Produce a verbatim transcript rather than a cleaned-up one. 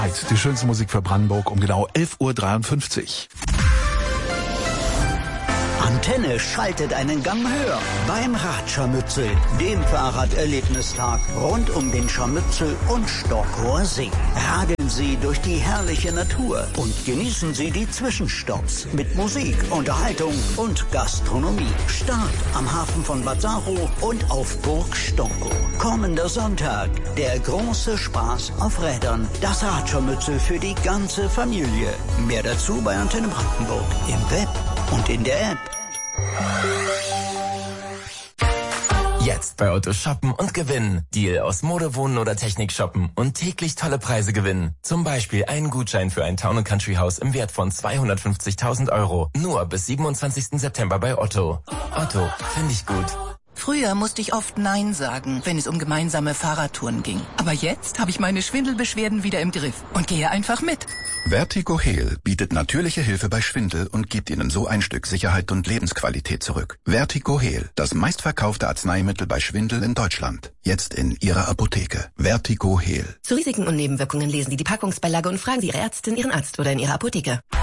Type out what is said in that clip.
Die schönste Musik für Brandenburg um genau elf Uhr dreiundfünfzig. Antenne schaltet einen Gang höher beim Radscharmützel, dem Fahrraderlebnistag rund um den Scharmützel und Stockhoher See. Radeln Sie durch die herrliche Natur und genießen Sie die Zwischenstopps mit Musik, Unterhaltung und Gastronomie. Start am Hafen von Bad Saro und auf Burg Stockow. Kommender Sonntag, der große Spaß auf Rädern. Das Radscharmützel für die ganze Familie. Mehr dazu bei Antenne Brandenburg im Web und in der App. Jetzt bei Otto shoppen und gewinnen. Deal aus Mode, Wohnen oder Technik shoppen und täglich tolle Preise gewinnen. Zum Beispiel einen Gutschein für ein Town and Country Haus im Wert von zweihundertfünfzigtausend Euro. Nur bis siebenundzwanzigsten September bei Otto. Otto, finde ich gut. Früher musste ich oft Nein sagen, wenn es um gemeinsame Fahrradtouren ging. Aber jetzt habe ich meine Schwindelbeschwerden wieder im Griff und gehe einfach mit. Vertigo Heal bietet natürliche Hilfe bei Schwindel und gibt Ihnen so ein Stück Sicherheit und Lebensqualität zurück. Vertigo Heal, das meistverkaufte Arzneimittel bei Schwindel in Deutschland. Jetzt in Ihrer Apotheke. Vertigo Heal. Zu Risiken und Nebenwirkungen lesen Sie die Packungsbeilage und fragen Sie Ihre Ärztin, Ihren Arzt oder in Ihrer Apotheke.